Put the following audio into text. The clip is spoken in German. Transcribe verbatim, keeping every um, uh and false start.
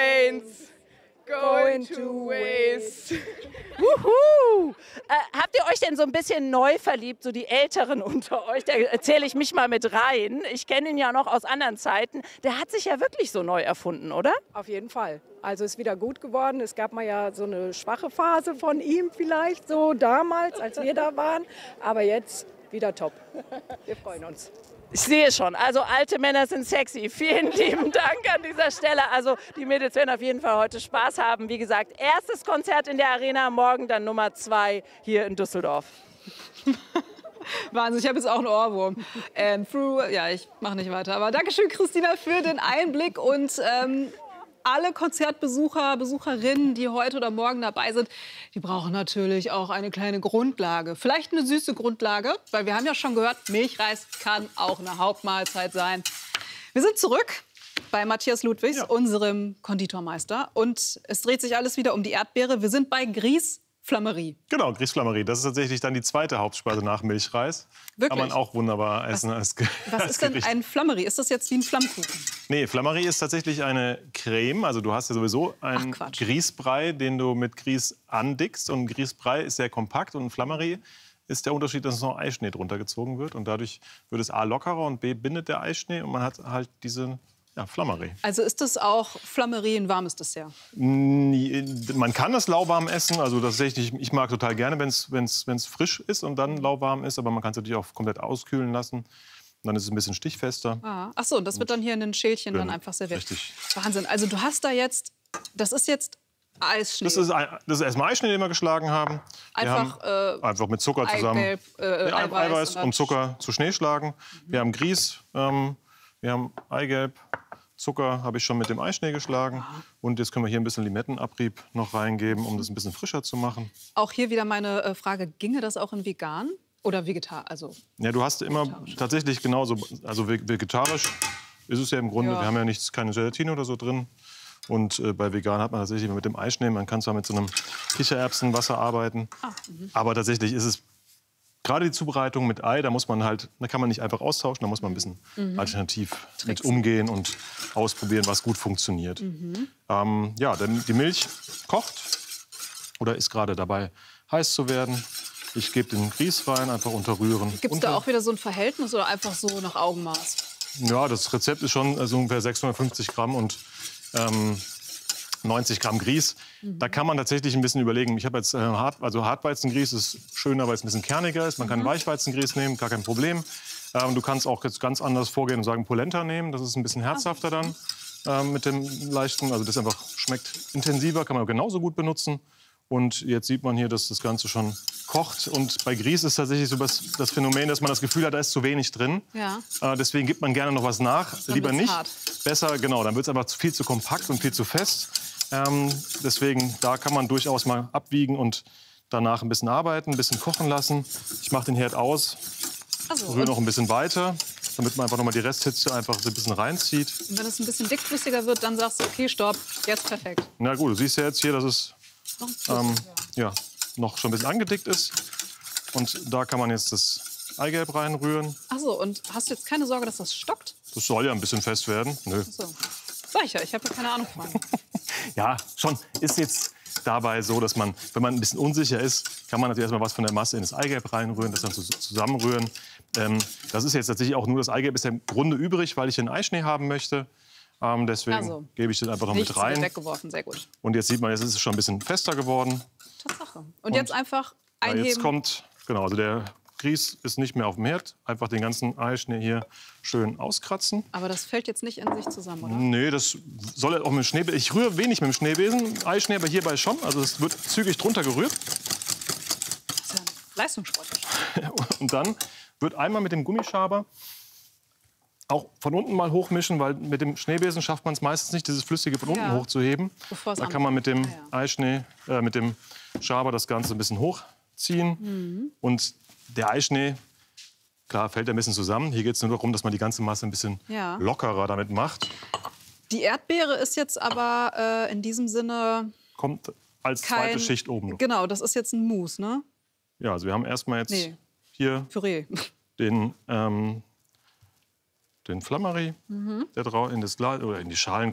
trains going to waste. Wuhu. Äh, habt ihr euch denn so ein bisschen neu verliebt, so die Älteren unter euch? Da erzähle ich mich mal mit rein. Ich kenne ihn ja noch aus anderen Zeiten. Der hat sich ja wirklich so neu erfunden, oder? Auf jeden Fall. Also ist wieder gut geworden. Es gab mal ja so eine schwache Phase von ihm vielleicht, so damals, als wir da waren. Aber jetzt wieder top. Wir freuen uns. Ich sehe schon. Also alte Männer sind sexy. Vielen lieben Dank an dieser Stelle. Also die Mädels werden auf jeden Fall heute Spaß haben. Wie gesagt, erstes Konzert in der Arena, morgen dann Nummer zwei hier in Düsseldorf. Wahnsinn, ich habe jetzt auch einen Ohrwurm. And through, ja, ich mache nicht weiter. Aber Dankeschön, Christina, für den Einblick. Und ähm, alle Konzertbesucher, Besucherinnen, die heute oder morgen dabei sind, die brauchen natürlich auch eine kleine Grundlage. Vielleicht eine süße Grundlage, weil wir haben ja schon gehört, Milchreis kann auch eine Hauptmahlzeit sein. Wir sind zurück bei Matthias Ludwigs, ja. unserem Konditormeister. Und es dreht sich alles wieder um die Erdbeere. Wir sind bei Grieß Flamerie. Genau, Grieß Flamerie. Das ist tatsächlich dann die zweite Hauptspeise nach Milchreis. Wirklich? Kann man auch wunderbar essen was, als Was als ist denn Gericht. ein Flamerie? Ist das jetzt wie ein Flammkuchen? Nee, Flamerie ist tatsächlich eine Creme. Also du hast ja sowieso einen Grießbrei, den du mit Grieß andickst. Und ein Grießbrei ist sehr kompakt. Und ein Flamerie ist der Unterschied, dass noch Eischnee drunter gezogen wird. Und dadurch wird es A lockerer und B bindet der Eischnee. Und man hat halt diese... Ja, Flamerie. Also ist das auch Flamerie ein warmes Dessert? Man kann das lauwarm essen. Also das sehe ich, nicht. Ich mag total gerne, wenn es frisch ist und dann lauwarm ist. Aber man kann es natürlich auch komplett auskühlen lassen. Und dann ist es ein bisschen stichfester. Ah. Ach so, und das wird dann hier in den Schälchen dann einfach serviert. Richtig. Wahnsinn. Also du hast da jetzt, das ist jetzt Eisschnee. Das ist, das ist erstmal Eischnee, den wir geschlagen haben. Einfach, wir haben äh, einfach mit Zucker zusammen Eigelb, äh, ja, Eiweiß, Eiweiß und Zucker zu Schnee schlagen. Mhm. Wir haben Grieß, ähm, wir haben Eigelb. Zucker habe ich schon mit dem Eischnee geschlagen. Und jetzt können wir hier ein bisschen Limettenabrieb noch reingeben, um das ein bisschen frischer zu machen. Auch hier wieder meine äh, Frage, ginge das auch in vegan oder vegetarisch? Also ja, du hast immer tatsächlich genauso, also vegetarisch ist es ja im Grunde. Ja. Wir haben ja nichts, keine Gelatine oder so drin. Und äh, bei vegan hat man tatsächlich mit dem Eischnee, man kann zwar mit so einem Kichererbsenwasser arbeiten, ah, aber tatsächlich ist es gerade die Zubereitung mit Ei, da muss man halt, da kann man nicht einfach austauschen, da muss man ein bisschen mhm. alternativ Tricks. mit umgehen und ausprobieren, was gut funktioniert. Mhm. Ähm, ja, denn die Milch kocht oder ist gerade dabei, heiß zu werden. Ich gebe den Grieß rein, einfach unterrühren. Gibt es da auch wieder so ein Verhältnis oder einfach so nach Augenmaß? Ja, das Rezept ist schon also ungefähr sechshundertfünfzig Gramm und ähm, neunzig Gramm Grieß. Mhm. Da kann man tatsächlich ein bisschen überlegen. Ich habe jetzt äh, Hart, also Hartweizengrieß ist schöner, weil es ein bisschen kerniger ist. Man kann mhm. Weichweizengrieß nehmen, gar kein Problem. Ähm, du kannst auch jetzt ganz anders vorgehen und sagen Polenta nehmen. Das ist ein bisschen herzhafter dann ähm, mit dem leichten. Also das einfach schmeckt intensiver, kann man genauso gut benutzen. Und jetzt sieht man hier, dass das Ganze schon kocht. Und bei Grieß ist tatsächlich so das, das Phänomen, dass man das Gefühl hat, da ist zu wenig drin. Ja. Äh, deswegen gibt man gerne noch was nach. Dann Lieber nicht. Hart. Besser, genau. Dann wird es einfach viel zu kompakt und viel zu fest. Ähm, deswegen, da kann man durchaus mal abwiegen und danach ein bisschen arbeiten, ein bisschen kochen lassen. Ich mache den Herd aus, so, rühre noch ein bisschen weiter, damit man einfach noch mal die Resthitze einfach so ein bisschen reinzieht. Und wenn es ein bisschen dickflüssiger wird, dann sagst du, okay, stopp, jetzt perfekt. Na gut, du siehst ja jetzt hier, dass es ähm, ja, noch schon ein bisschen angedickt ist. Und da kann man jetzt das Eigelb reinrühren. Ach so, und hast du jetzt keine Sorge, dass das stockt? Das soll ja ein bisschen fest werden. Nö. Ach so. Sag ich ja, ich habe ja keine Ahnung von. Ja, schon ist jetzt dabei so, dass man, wenn man ein bisschen unsicher ist, kann man natürlich erstmal was von der Masse in das Eigelb reinrühren, das dann zusammenrühren. Ähm, das ist jetzt tatsächlich auch nur das Eigelb ist ja im Grunde übrig, weil ich den Eischnee haben möchte. Ähm, deswegen also, gebe ich den einfach noch mit rein. Weggeworfen, sehr gut. Und jetzt sieht man, jetzt ist es schon ein bisschen fester geworden. Tatsache. Und, Und jetzt einfach einheben. Ja, jetzt kommt, genau, also der Grieß ist nicht mehr auf dem Herd. Einfach den ganzen Eischnee hier schön auskratzen. Aber das fällt jetzt nicht in sich zusammen, oder? Nee, das soll auch mit dem Schneebesen. Ich rühre wenig mit dem Schneebesen, Eischnee, aber hierbei schon. Also es wird zügig drunter gerührt. Das ist ja ein Leistungssport. Und dann wird einmal mit dem Gummischaber auch von unten mal hochmischen, weil mit dem Schneebesen schafft man es meistens nicht, dieses Flüssige von unten ja. hochzuheben. Da kann man mit dem ah, ja. Eischnee, äh, mit dem Schaber das Ganze ein bisschen hochziehen. Mhm. Und der Eischnee, klar, fällt ein bisschen zusammen. Hier geht es nur darum, dass man die ganze Masse ein bisschen ja. lockerer damit macht. Die Erdbeere ist jetzt aber äh, in diesem Sinne... Kommt als kein, zweite Schicht oben noch. Genau, das ist jetzt ein Mousse, ne? Ja, also wir haben erstmal jetzt nee. hier Püree. den, ähm, den Flamerie, mhm. der drauf in das Glas oder in die Schalen